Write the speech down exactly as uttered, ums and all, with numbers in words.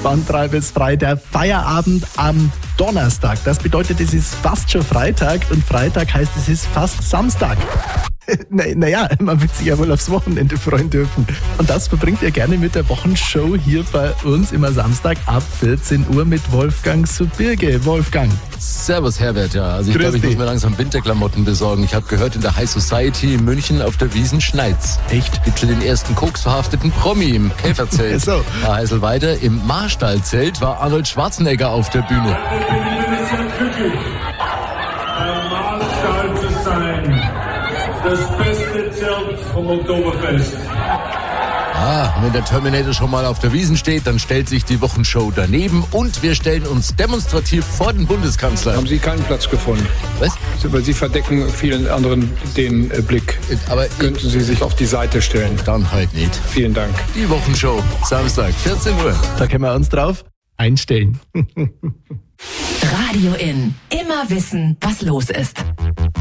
von drei bis frei, der Feierabend am Donnerstag. Das bedeutet, es ist fast schon Freitag und Freitag heißt, es ist fast Samstag. Naja, man wird sich ja wohl aufs Wochenende freuen dürfen. Und das verbringt ihr gerne mit der Wochenshow hier bei uns immer Samstag ab vierzehn Uhr mit Wolfgang Subirge. Wolfgang. Servus Herbert, ja. Also ich Grüß glaube, ich dich. muss mir langsam Winterklamotten besorgen. Ich habe gehört, in der High Society in München auf der Wiesn schneit's. Echt? Gibt's schon den ersten koksverhafteten Promi im Käferzelt. So. Da heißt es weiter, im Marstallzelt war Arnold Schwarzenegger auf der Bühne. Ich bin ein bisschen glücklich, am Marstall zu sein. Das beste Zelt vom Oktoberfest. Ah, wenn der Terminator schon mal auf der Wiesn steht, dann stellt sich die Wochenshow daneben und wir stellen uns demonstrativ vor den Bundeskanzler. Haben Sie keinen Platz gefunden? Was? Weil Sie verdecken vielen anderen den äh, Blick. Aber Könnten Sie sich auf die Seite stellen? dann halt nicht. Vielen Dank. Die Wochenshow, Samstag, vierzehn Uhr. Da können wir uns drauf einstellen. Radio In. Immer wissen, was los ist.